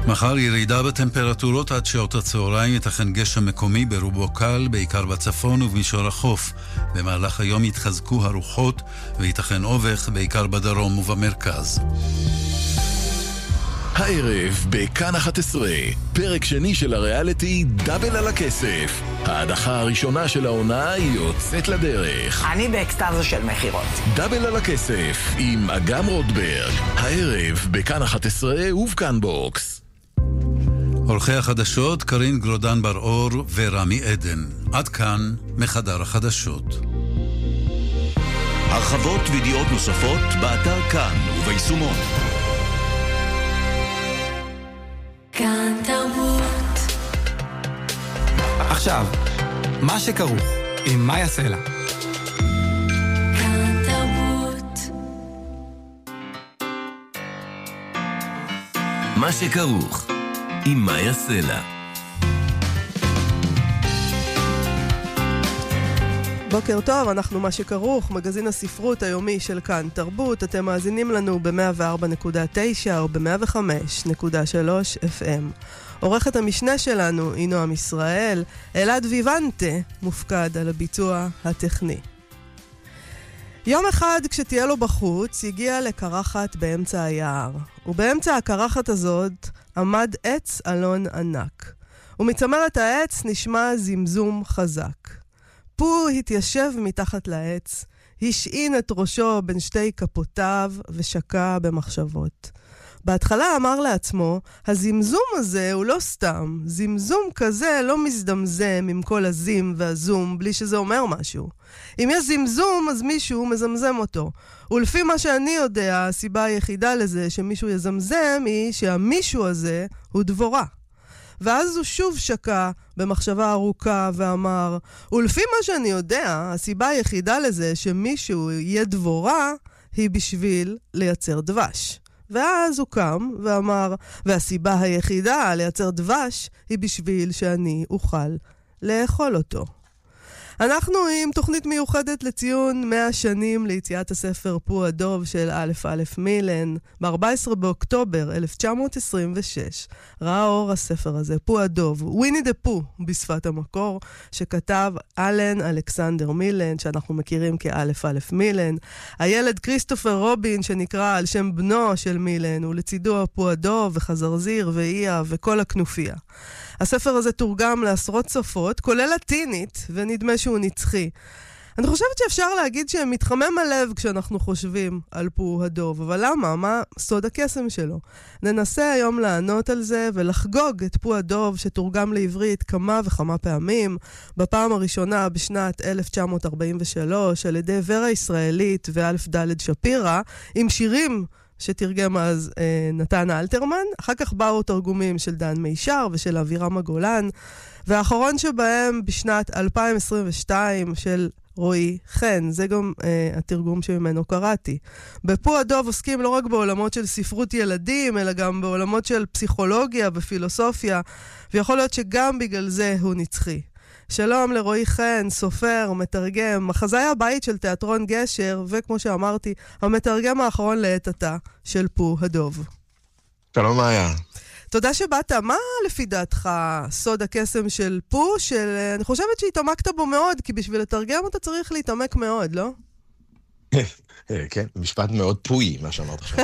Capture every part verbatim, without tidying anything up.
מחר ירידה בטמפרטורות עד שעות הצהריים, ייתכן גשם מקומי ברובו קל, בעיקר בצפון ובמישור החוף. במהלך היום יתחזקו הרוחות וייתכן אובך, בעיקר בדרום ובמרכז. הערב בכאן אחת עשרה, פרק שני של הריאליטי דאבל על הכסף. ההדחה הראשונה של העונה יוצאת לדרך. אני באקסטאזה של מחירות. דאבל על הכסף עם אגם רוטברג. הערב בכאן אחת עשרה ובכאן בוקס. עורכי החדשות קרין גלודן בר-אור ורמי עדן. עד כאן מחדר החדשות. הרחבות וידיעות נוספות באתר כאן וביישומון. כאן תרבות. עכשיו, מה שכרוך עם מאיה סלע. כאן תרבות. מה שכרוך עם מאיה סלע. בוקר טוב, אנחנו מה שכרוך, מגזין הספרות היומי של כאן תרבות. אתם מאזינים לנו ב-מאה וארבע נקודה תשע או ב-מאה וחמש נקודה שלוש אף אם. עורכת המשנה שלנו היא נועם ישראל, אלעד ויוונטה מופקד על הביצוע הטכני. יום אחד כשתהיה לו בחוץ הגיע לקרחת באמצע היער, ובאמצע הקרחת הזאת עמד עץ אלון ענק, ומצמרת העץ נשמע זמזום חזק. פו התיישב מתחת לעץ, השעין את ראשו בין שתי כפותיו ושקע במחשבות. בהתחלה אמר לעצמו, הזמזום הזה הוא לא סתם, זמזום כזה לא מזדמזם עם כל הזים והזום בלי שזה אומר משהו. אם יש זמזום אז מישהו מזמזם אותו. ולפי מה שאני יודע, הסיבה היחידה לזה שמישהו יזמזם היא שהמישהו הזה הוא דבורה. ואז הוא שוב שקע במחשבה ארוכה ואמר, ולפי מה שאני יודע, הסיבה היחידה לזה שמישהו יהיה דבורה, היא בשביל לייצר דבש. ואז הוא קם ואמר, והסיבה היחידה לייצר דבש, היא בשביל שאני אוכל לאכול אותו. אנחנו עם תוכנית מיוחדת לציון מאה שנים ליציאת הספר פו הדוב של א' א' מילן. ב-ארבעה עשר באוקטובר אלף תשע מאות עשרים ושש ראה אור הספר הזה, פו הדוב, וויני דה פו בשפת המקור, שכתב אלן אלכסנדר מילן, שאנחנו מכירים כא' א' מילן. הילד כריסטופר רובין, שנקרא על שם בנו של מילן, ולצידו פו הדוב וחזרזיר ואיה וכל הכנופיה. הספר הזה תורגם לעשרות שפות, כולל לטינית, ונדמה שהוא נצחי. אני חושבת שאפשר להגיד שמתחמם הלב כשאנחנו חושבים על פו הדוב, אבל למה? מה סוד הקסם שלו? ננסה היום לענות על זה ולחגוג את פו הדוב שתורגם לעברית כמה וכמה פעמים, בפעם הראשונה בשנת אלף תשע מאות ארבעים ושלוש על ידי ורה ישראלית ואלף ד' שפירא, עם שירים שתרגם אז אה, נתן אלתרמן. אחר כך באו תרגומים של דן מישר ושל אבירם הגולן, והאחרון שבהם בשנת אלפיים עשרים ושתיים של רועי חן, זה גם אה, התרגום שממנו קראתי. בפו הדוב עוסקים לא רק בעולמות של ספרות ילדים, אלא גם בעולמות של פסיכולוגיה ופילוסופיה, ויכול להיות שגם בגלל זה הוא נצחי. שלום לרועי חן, סופר, מתרגם, מחזאי הבית של תיאטרון גשר, וכמו שאמרתי, המתרגם האחרון לעת עתה של פו הדוב. שלום מאיה. תודה שבאת. מה לפי דעתך סוד הקסם של פו, של... אני חושבת שהתעמקת בו מאוד, כי בשביל לתרגם אתה צריך להתעמק מאוד, לא? כן, משפט מאוד פוי, מה שאמרת עכשיו.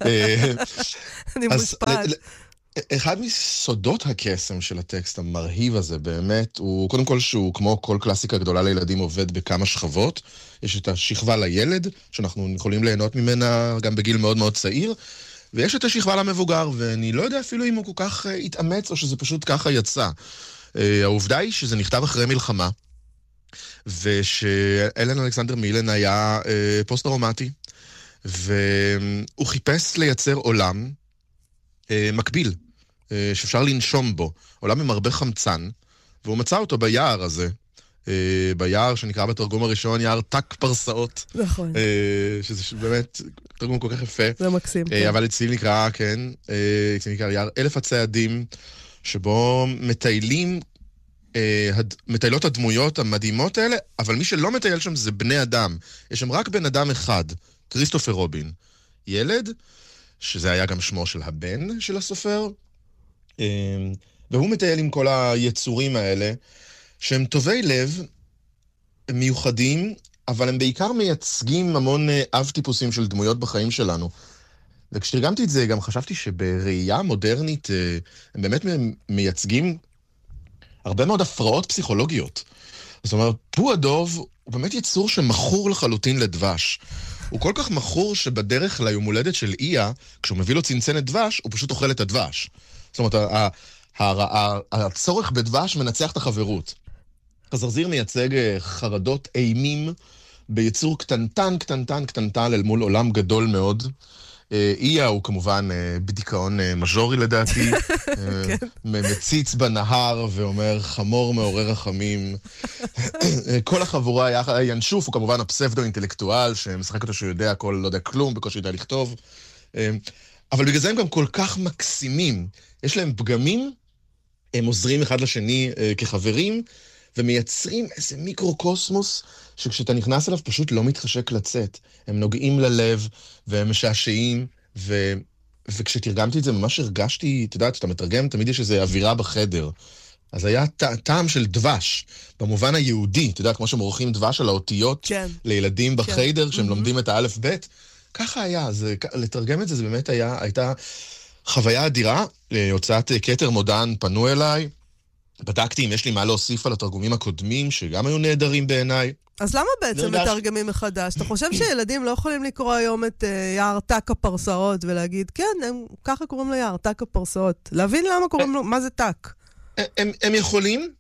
אני מושפעת. אחד מסודות הקסם של הטקסט המרהיב הזה באמת, הוא קודם כל שהוא כמו כל קלאסיקה גדולה לילדים עובד בכמה שכבות. יש את השכבה לילד, שאנחנו יכולים ליהנות ממנה גם בגיל מאוד מאוד צעיר, ויש את השכבה למבוגר, ואני לא יודע אפילו אם הוא כל כך התאמץ או שזה פשוט ככה יצא. העובדה היא שזה נכתב אחרי מלחמה, ושאלן אלכסנדר מילן היה פוסט-טראומטי, והוא חיפש לייצר עולם מקביל, שאפשר לנשום בו, עולם עם הרבה חמצן, והוא מצא אותו ביער הזה, ביער שנקרא בתרגום הראשון יער תק פרסאות. נכון. שזה באמת תרגום כל כך יפה. זה מקסים. אבל אצלי נקרא, כן, אצלי נקרא יער אלף הצעדים, שבו מטיילים, מטיילות הדמויות המדהימות האלה, אבל מי שלא מטייל שם זה בני אדם. יש שם רק בן אדם אחד, כריסטופר רובין. ילד, שזה היה גם שמו של הבן של הסופר, והוא מטייל עם כל היצורים האלה, שהם טובי לב, הם מיוחדים, אבל הם בעיקר מייצגים המון אב טיפוסים של דמויות בחיים שלנו. וכשתרגמתי את זה, גם חשבתי שבראייה מודרנית, הם באמת מייצגים הרבה מאוד הפרעות פסיכולוגיות. זאת אומרת, פו הדוב הוא באמת יצור שמכור לחלוטין לדבש. הוא כל כך מכור שבדרך ליום הולדת של איה, כשהוא מביא לו צנצנת דבש, הוא פשוט אוכל את הדבש. זאת אומרת, הצורך בדבש מנצח את החברות. הזרזיר מייצג חרדות אימים ביצור קטנטן, קטנטן, קטנטן אל מול עולם גדול מאוד. איה הוא כמובן בדיכאון מז'ורי לדעתי, מציץ בנהר ואומר חמור מעורר רחמים. כל החבורה היה ינשוף, הוא כמובן הפסבדו-אינטלקטואל שמשחק אותו שהוא יודע הכל, לא יודע כלום, בקושי יודע לכתוב. אבל בגלל זה הם גם כל כך מקסימים. יש להם פגמים, הם עוזרים אחד לשני כחברים, ומייצרים איזה מיקרו-קוסמוס שכשאתה נכנס אליו פשוט לא מתחשק לצאת. הם נוגעים ללב, והם משעשעים, ו... וכשתרגמתי את זה ממש הרגשתי, אתה יודע, אתה מתרגם, תמיד יש איזו אווירה בחדר. אז היה טעם של דבש, במובן היהודי, אתה יודע, כמו שמורחים דבש על האותיות כן. לילדים בחדר, כן. כשהם mm-hmm. לומדים את האלף בית, ככה היה, זה, לתרגם את זה, זה באמת היה, הייתה חוויה אדירה, הוצאת כתר מודן פנו אליי, בדקתי אם יש לי מה להוסיף על התרגומים הקודמים, שגם היו נהדרים בעיניי. אז למה בעצם מתרגמים מחדש? אתה חושב שילדים לא יכולים לקרוא היום את יער טק הפרסאות ולהגיד, כן, הם ככה קוראים ליער טק הפרסאות. להבין למה קוראים לו, מה זה טק? הם יכולים,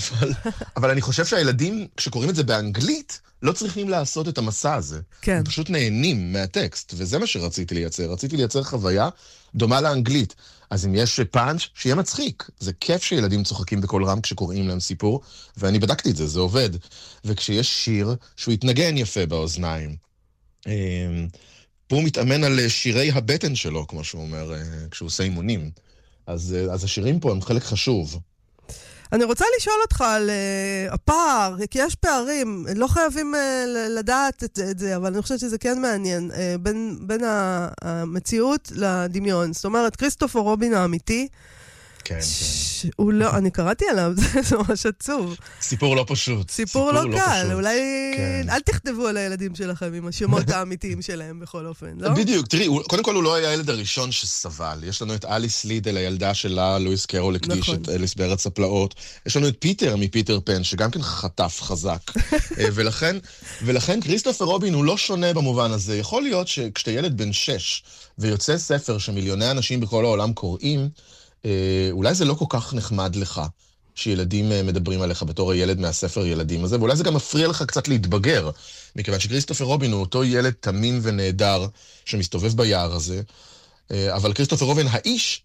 אבל אני חושב שהילדים, כשקוראים את זה באנגלית, לא צריכים לעשות את המסע הזה. הם פשוט נהנים מהטקסט, וזה מה שרציתי לייצר. רציתי לייצר חוויה דומה לאנגלית. אז אם יש פאנץ', שיהיה מצחיק. זה כיף שילדים צוחקים בכל רם כשקוראים להם סיפור, ואני בדקתי את זה, זה עובד. וכשיש שיר, שהוא יתנגן יפה באוזניים. פה הוא מתאמן על שירי הבטן שלו, כמו שהוא אומר, כשהוא עושה אימונים. אז, אז השירים פה הם חלק חשוב. אני רוצה לשאול אותך על uh, הפער, כי יש פערים, לא חייבים uh, לדעת את, את זה, אבל אני חושבת שזה כן מעניין, uh, בין, בין המציאות לדמיון. זאת אומרת, כריסטופר רובין האמיתי, כן, ש... כן. הוא לא, אני קראתי עליו, זה ממש עצוב. סיפור לא פשוט. סיפור, סיפור לא, לא קל, פשוט. אולי כן. אל תכתבו על הילדים שלכם עם השמות האמיתיים שלהם בכל אופן, לא? בדיוק, תראי, הוא, קודם כל הוא לא היה הילד הראשון שסבל. יש לנו את אליס לידל, הילדה שלה, לואיס קרול הקדיש נכון. את אליס בארץ הפלאות. יש לנו את פיטר מפיטר פן, שגם כן חטף חזק. ולכן, ולכן כריסטופר רובין הוא לא שונה במובן הזה. יכול להיות שכשאתה ילד בן שש ויוצא ספר שמיליוני אנשים בכל העולם קוראים, אולי זה לא כל כך נחמד לך, שילדים מדברים עליך בתור הילד מהספר ילדים הזה, ואולי זה גם מפריע לך קצת להתבגר, מכיוון שכריסטופר רובין הוא אותו ילד תמים ונהדר שמסתובב ביער הזה, אבל כריסטופר רובין האיש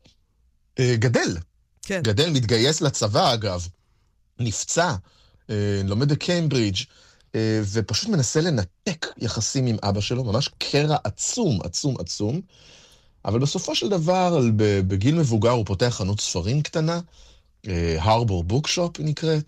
גדל, כן. גדל, מתגייס לצבא אגב, נפצע, לומד בקיימברידג' ופשוט מנסה לנתק יחסים עם אבא שלו, ממש קרע עצום, עצום, עצום, אבל בסופו של דבר, בגיל מבוגר הוא פותח חנות ספרים קטנה, הרבור בוקשופ היא נקראת,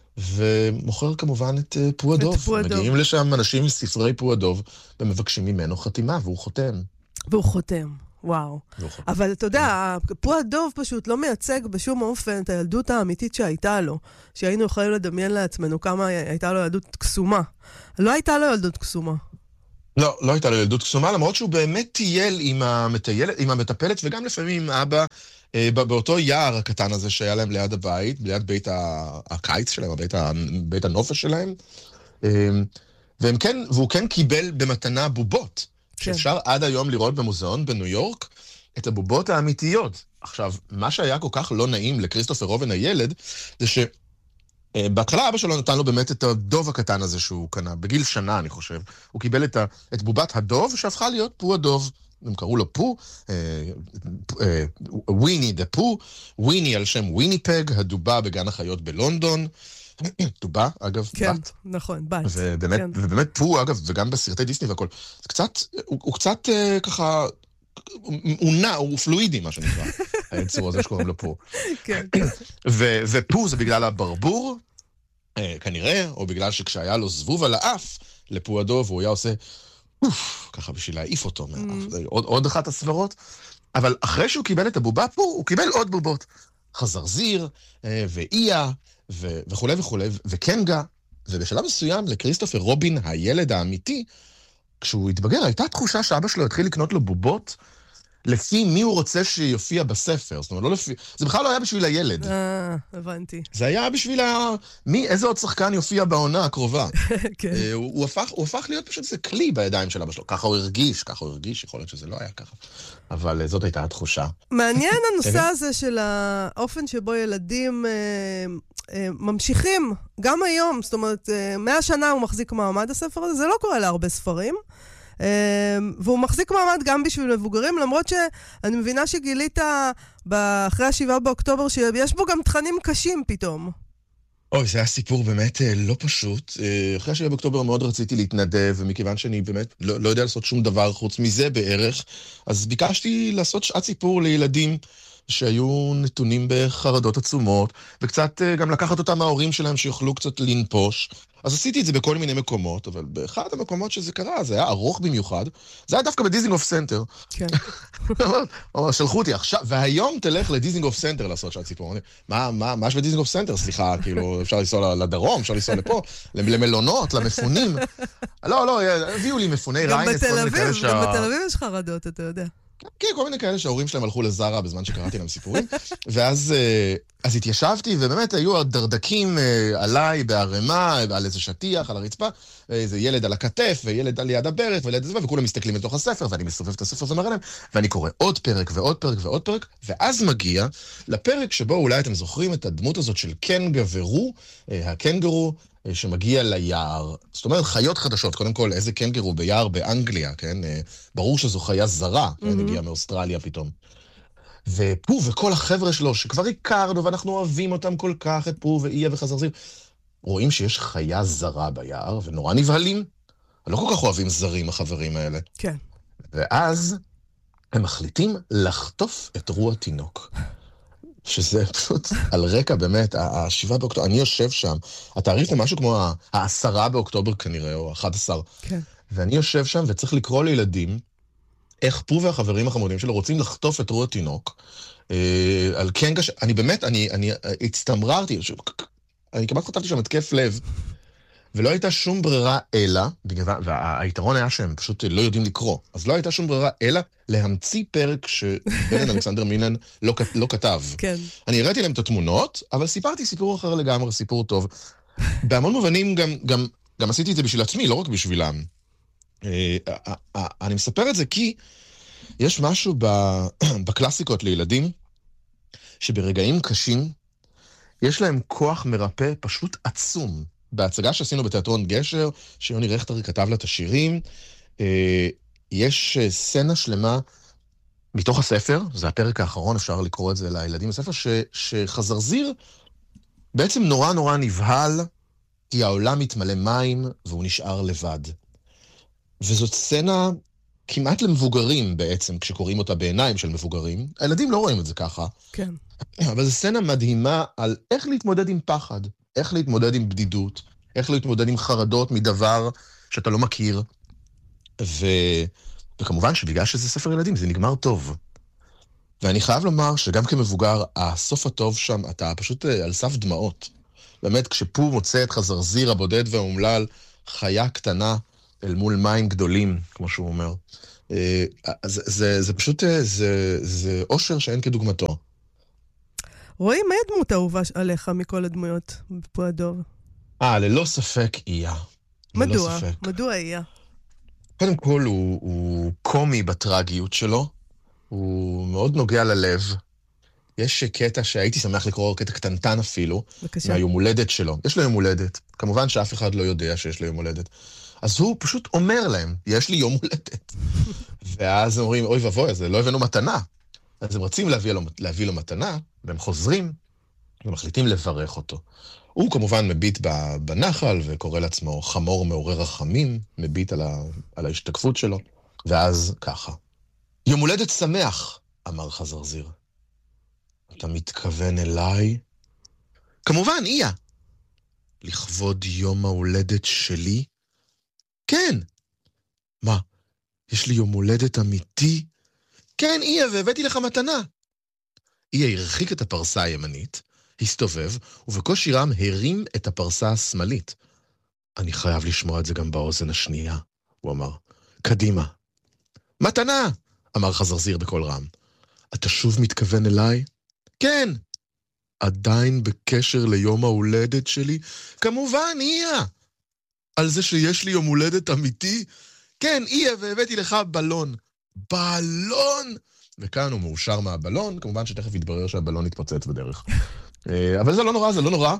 ומוכר כמובן את פו הדוב. מגיעים לשם אנשים עם ספרי פו הדוב, ומבקשים ממנו חתימה, והוא חותם. והוא חותם, וואו. אבל אתה יודע, פו הדוב פשוט לא מייצג בשום אופן את הילדות האמיתית שהייתה לו, שהיינו יכולים לדמיין לעצמנו כמה הייתה לו ילדות קסומה. לא הייתה לו ילדות קסומה. לא, לא הייתה לו ילדות קסומה, למרות שהוא באמת טייל עם, המטיילת, עם המטפלת, וגם לפעמים עם אבא, אה, באותו יער הקטן הזה שהיה להם ליד הבית, ליד בית הקיץ שלהם, בית, בית הנופש שלהם, אה, והם כן, והוא כן קיבל במתנה בובות, כן. שאפשר עד היום לראות במוזיאון בניו יורק, את הבובות האמיתיות. עכשיו, מה שהיה כל כך לא נעים לכריסטופר רובין הילד, זה ש... בהתחלה אבא שלו נתן לו באמת את הדוב הקטן הזה שהוא קנה, בגיל שנה אני חושב. הוא קיבל את, ה, את בובת הדוב שהפכה להיות פו הדוב. הם קראו לו פו, אה, אה, וויני דה פו, וויני על שם וויניפג, הדובה בגן החיות בלונדון. דובה, אגב, כן, בת. נכון, בת. ובאמת, כן. ובאמת פו, אגב, וגם בסרטי דיסני והכל. זה קצת, הוא, הוא קצת אה, ככה... הוא נע, הוא פלואידי, מה שנקרא, היצור הזה שקוראים לו פו. כן. ופו זה בגלל הברבור, כנראה, או בגלל שכשהיה לו זבוב על האף לפו הדוב, הוא היה עושה, ככה בשביל להעיף אותו, עוד אחת הסברות. אבל אחרי שהוא קיבל את הבובה פה, הוא קיבל עוד בובות. חזרזיר, ואיה, וכו' וכו', וקנגה, ובשלב מסוים לקריסטופר רובין, הילד האמיתי, כשהוא התבגר, הייתה תחושה שאבא שלו התחיל לקנות לו בובות, לפי מי הוא רוצה שיופיע בספר. זאת אומרת, לא לפי... זה בכלל לא היה בשביל הילד. אה, הבנתי. זה היה בשביל ה... מי, איזה עוד שחקן יופיע בעונה הקרובה. כן. הוא, הוא, הפך, הוא הפך להיות פשוט איזה כלי בידיים של אבא שלו. ככה הוא הרגיש, ככה הוא הרגיש, יכול להיות שזה לא היה ככה. אבל זאת הייתה התחושה. מעניין הנושא הזה של האופן שבו ילדים אה, אה, ממשיכים, גם היום, זאת אומרת, אה, מאה שנה הוא מחזיק מעמד הספר הזה, זה לא קורה להרבה ספרים. והוא מחזיק מעמד גם בשביל מבוגרים, למרות שאני מבינה שגילית אחרי השבעה באוקטובר שיש בו גם תכנים קשים פתאום. אוי, זה היה סיפור באמת לא פשוט. אחרי השבעה באוקטובר מאוד רציתי להתנדב, ומכיוון שאני באמת לא, לא יודע לעשות שום דבר חוץ מזה בערך, אז ביקשתי לעשות שעת סיפור לילדים שהיו נתונים בחרדות עצומות, וקצת גם לקחת אותם מההורים שלהם שיוכלו קצת לנפוש. אז עשיתי את זה בכל מיני מקומות, אבל באחד המקומות שזה קרה, זה היה ארוך במיוחד, זה היה דווקא בדיזינגוף סנטר. כן. שלחו אותי עכשיו, והיום תלך לדיזינגוף סנטר לעשות שעת סיפור. מה, מה, מה יש בדיזינגוף סנטר? סליחה, כאילו, אפשר לנסוע לדרום, אפשר לנסוע לפה, למלונות, למפונים. לא, לא, הביאו לי מפוני ריינס. גם בתל אביב, גם בתל אביב יש חרדות, אתה יודע. כן, כל מיני כאלה שההורים שלהם הלכו לזרה בזמן שקראתי להם סיפורים, ואז אז התיישבתי, ובאמת היו דרדקים עליי בהרמה, על איזה שטיח, על הרצפה, איזה ילד על הכתף, וילד על יד הברך, וילד הזה, וכולם מסתכלים לתוך הספר, ואני מסובב את הספר ומראה להם, ואני קורא עוד פרק ועוד פרק ועוד פרק, ואז מגיע לפרק שבו אולי אתם זוכרים את הדמות הזאת של קנגה ורו, הקנגרו, שמגיע ליער. זאת אומרת, חיות חדשות. קודם כל, איזה קנגרו ביער באנגליה, כן? ברור שזו חיה זרה, mm-hmm. כן? הגיעה מאוסטרליה פתאום. ופו וכל החבר'ה שלו, שכבר הכרנו, ואנחנו אוהבים אותם כל כך, את פו ואיה וחזרזיר, רואים שיש חיה זרה ביער, ונורא נבהלים. לא כל כך אוהבים זרים, החברים האלה. כן. ואז הם מחליטים לחטוף את רוע תינוק. שזה פשוט על רקע באמת, השבעה באוקטובר, אני יושב שם, התאריך הוא משהו כמו העשרה באוקטובר כנראה, או אחד עשר. כן. ואני יושב שם וצריך לקרוא לילדים, איך פו והחברים החמודים שלו רוצים לחטוף את רוע תינוק, אה, על קנגה, ש... אני באמת, אני, אני הצטמררתי, ש... אני כמעט חטפתי שם התקף לב, ולא הייתה שום ברירה אלא, והיתרון היה שהם פשוט לא יודעים לקרוא, אז לא הייתה שום ברירה אלא להמציא פרק שבן אלכסנדר מילן לא, לא כתב. כן. אני הראיתי להם את התמונות, אבל סיפרתי סיפור אחר לגמרי, סיפור טוב. בהמון מובנים גם, גם, גם עשיתי את זה בשביל עצמי, לא רק בשבילם. אני מספר את זה כי יש משהו בקלאסיקות לילדים, שברגעים קשים, יש להם כוח מרפא פשוט עצום. בהצגה שעשינו בתיאטרון גשר, שיוני רכטר כתב לה את השירים, יש סצנה שלמה מתוך הספר, זה הפרק האחרון, אפשר לקרוא את זה לילדים בספר, ש, שחזרזיר בעצם נורא נורא נבהל, כי העולם מתמלא מים והוא נשאר לבד. וזאת סצנה כמעט למבוגרים בעצם, כשקוראים אותה בעיניים של מבוגרים. הילדים לא רואים את זה ככה. כן. אבל זו סצנה מדהימה על איך להתמודד עם פחד, איך להתמודד עם בדידות, איך להתמודד עם חרדות מדבר שאתה לא מכיר. ו... וכמובן שבגלל שזה ספר ילדים, זה נגמר טוב. ואני חייב לומר שגם כמבוגר, הסוף הטוב שם, אתה פשוט על סף דמעות. באמת, כשפו מוצא את חזרזיר הבודד והאומלל, חיה קטנה אל מול מים גדולים, כמו שהוא אומר. זה, זה, זה פשוט, זה, זה אושר שאין כדוגמתו. רואי, מה הדמות האהובה עליך מכל הדמויות בפו הדוב? אה, ללא ספק איה. מדוע? מדוע איה? קודם כל, הוא, הוא קומי בטרגיות שלו, הוא מאוד נוגע ללב. יש קטע שהייתי שמח לקרוא, קטע קטנטן אפילו, בבקשה. מהיום הולדת שלו. יש לו יום הולדת. כמובן שאף אחד לא יודע שיש לו יום הולדת. אז הוא פשוט אומר להם, יש לי יום הולדת. ואז הם אומרים, אוי ובוי, אז לא הבאנו מתנה. אז הם רצים להביא לו, להביא לו מתנה, והם חוזרים, ומחליטים לברך אותו. הוא כמובן מביט בנחל, וקורא לעצמו חמור מעורר רחמים, מביט על, ה, על ההשתקפות שלו, ואז ככה. יום הולדת שמח, אמר חזרזיר. אתה מתכוון אליי? כמובן, איה. לכבוד יום ההולדת שלי? כן. מה, יש לי יום הולדת אמיתי? כן, איה, והבאתי לך מתנה. איה הרחיק את הפרסה הימנית, הסתובב, ובקושי רם הרים את הפרסה השמאלית. אני חייב לשמוע את זה גם באוזן השנייה, הוא אמר. קדימה. מתנה! אמר חזרזיר בקול רם. אתה שוב מתכוון אליי? כן! עדיין בקשר ליום ההולדת שלי? כמובן, איה! על זה שיש לי יום הולדת אמיתי? כן, איה, והבאתי לך בלון. בלון! וכאן הוא מאושר מהבלון, כמובן שתכף יתברר שהבלון יתפוצץ בדרך. אבל זה לא נורא, זה לא נורא.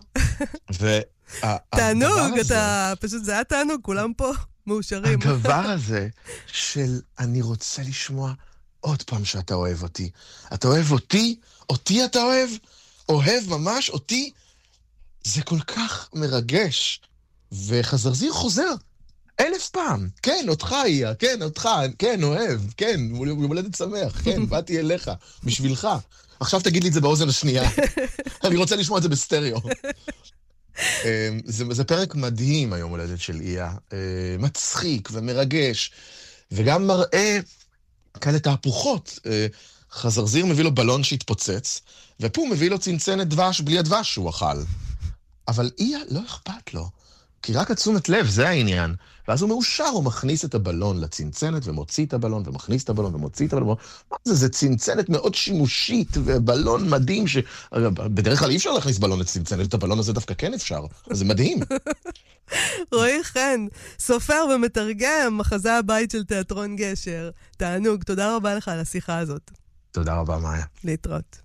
תענוג, אתה פשוט, זה היה תענוג, כולם פה מאושרים. הדבר הזה של אני רוצה לשמוע עוד פעם שאתה אוהב אותי. אתה אוהב אותי? אותי אתה אוהב? אוהב ממש אותי? זה כל כך מרגש. וחזרזיר חוזר אלף פעם. כן, אותך איה, כן, אותך, כן, אוהב, כן, יום הולדת שמח, כן, באתי אליך, בשבילך. עכשיו תגיד לי את זה באוזן השנייה. אני רוצה לשמוע את זה בסטריאו. זה, זה פרק מדהים, היום הולדת של איה. מצחיק ומרגש, וגם מראה כאלה תהפוכות. חזרזיר מביא לו בלון שהתפוצץ, ופה מביא לו צנצנת דבש בלי הדבש שהוא אכל. אבל איה לא אכפת לו, כי רק התשומת לב, זה העניין. ואז הוא מאושר, הוא מכניס את הבלון לצנצנת, ומוציא את הבלון, ומכניס את הבלון, ומוציא את הבלון. מה זה? זה צנצנת מאוד שימושית, ובלון מדהים, ש... בדרך כלל אי אפשר להכניס בלון לצנצנת, את הבלון הזה דווקא כן אפשר. זה מדהים. רועי חן, סופר ומתרגם, מחזה הבית של תיאטרון גשר. תענוג, תודה רבה לך על השיחה הזאת. תודה רבה, מאיה. להתראות.